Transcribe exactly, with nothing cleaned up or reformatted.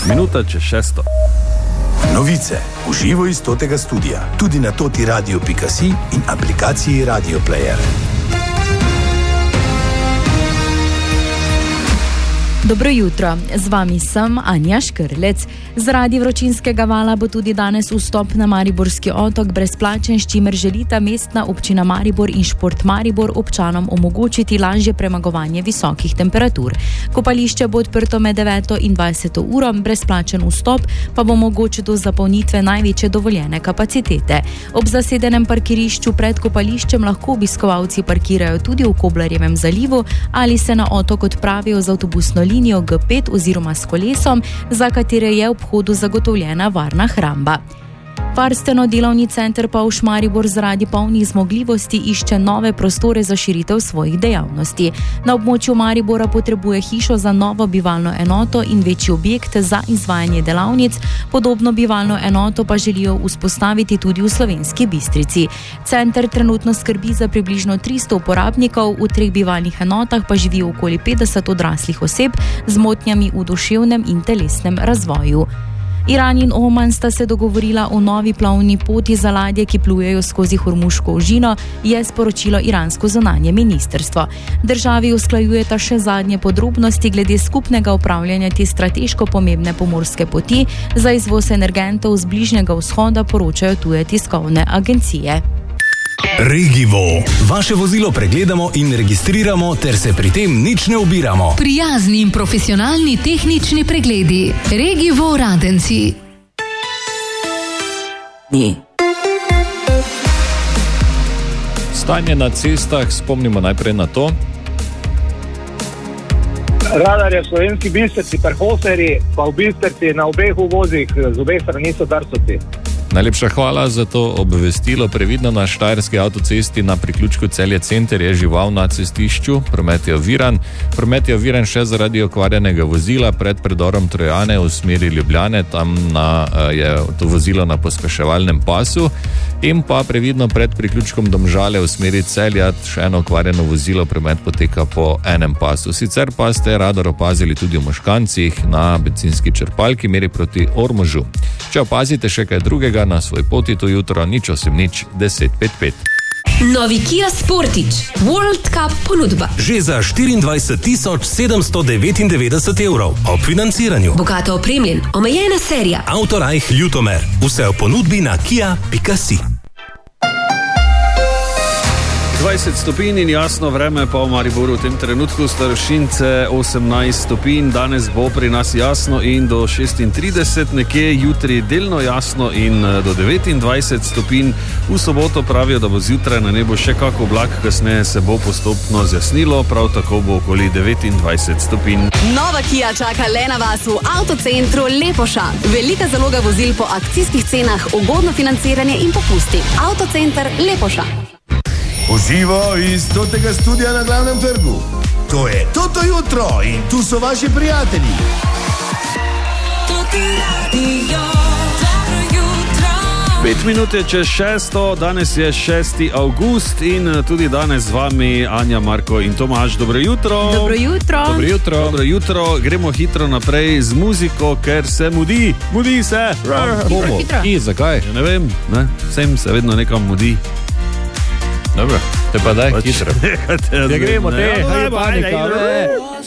Minuta čez šesto. Novice v živo iz Totega studia, tudi na toti radio pika si in aplikaciji Radio Player. Dobro jutro, z vami sem Anja Škrlec. Zaradi vročinskega vala bo tudi danes vstop na Mariborski otok brezplačen, s čimer želita mestna občina Maribor in Šport Maribor občanom omogočiti lažje premagovanje visokih temperatur. Kopališče bo odprto med deveto in dvajseto uro, brezplačen vstop pa bo mogoče do zapolnitve največje dovoljene kapacitete. Ob zasedenem parkirišču pred kopališčem lahko obiskovalci parkirajo tudi v Koblarjevem zalivu ali se na otok odpravijo z avtobusno linijo G pet oziroma s kolesom, za katere je ob vhodu zagotovljena varna hramba. Varstveno-delovni center Pavš Maribor zaradi polnih zmogljivosti išče nove prostore za širitev svojih dejavnosti. Na območju Maribora potrebuje hišo za novo bivalno enoto in večji objekt za izvajanje delavnic, podobno bivalno enoto pa želijo vzpostaviti tudi v Slovenski Bistrici. Center trenutno skrbi za približno tristo uporabnikov, v treh bivalnih enotah pa živi okoli petdeset odraslih oseb z motnjami v duševnem in telesnem razvoju. Iran in Oman sta se dogovorila o novi plovni poti za ladje, ki plujejo skozi Hormuško ožino, je sporočilo iransko zunanje ministrstvo. Državi usklajujeta še zadnje podrobnosti glede skupnega upravljanja te strateško pomembne pomorske poti za izvoz energentov z Bližnjega vzhoda, poročajo tuje tiskovne agencije. Regivo. Vaše vozilo pregledamo in registriramo ter se pri tem nič ne ubiramo. Prijazni in profesionalni tehnični pregledi. Regivo Radenci. Ni. Stanje na cestah, spomnimo najprej na to. Radarje v Slovenski Bistrici, Perhoserji, pa v Bistrici na obeh uvozih, z obeh strani so Darsovci. Najlepša hvala za to obvestilo. Previdno na Štajerski avtocesti na priključku Celje Center je žival na cestišču, promet je oviran. Promet je oviran še zaradi okvarjenega vozila pred predorom Trojane v smeri Ljubljane, tam na, je to vozilo na pospeševalnem pasu, in pa previdno pred priključkom Domžale v smeri Celja, še eno okvarjeno vozilo, promet poteka po enem pasu. Sicer pa ste radar opazili tudi v Moškancih na bencinski črpalki meri proti Ormožu. Če opazite še kaj drugega na svoj poti to jutro, nič osem nič deset pet pet. Novi Kia Sportage World Cup ponudba. Že za štiriindvajset tisoč sedemsto devetindevetdeset evrov ob financiranju. Bogato opremljen, omejena serija. Autorajh Ljutomer. Vse v ponudbi na kia pika si. dvajset stopinj in jasno vreme pa v Mariboru v tem trenutku, Starošince osemnajst stopinj, danes bo pri nas jasno in do šestintrideset nekje, jutri delno jasno in do devetindvajset stopinj, v soboto pravijo, da bo zjutraj na nebu še kak oblak, kasneje se bo postopno zjasnilo, prav tako bo okoli devetindvajset stopinj. Nova Kia čaka le na vas v Avtocentru Lepoša. Velika zaloga vozil po akcijskih cenah, ugodno financiranje in popusti. Avtocenter Lepoša. Uživo iz Totega studia na Glavnem trgu. To je Toto jutro in tu so vaši prijatelji. Toti radio, dobro jutro. Pet minut je čez šesto, danes je šesti avgust in tudi danes z vami Anja, Marko in Tomaž. Dobro jutro. Dobro jutro. Dobro jutro. Dobro jutro. Gremo hitro naprej z muziko, ker se mudi. Mudi se. Hitro, hitro. I, zakaj? Ja, ne vem, ne? Vsem se vedno nekam mudi. Dobro, te pa daj hitro. Ja, gremo te, hajde panika.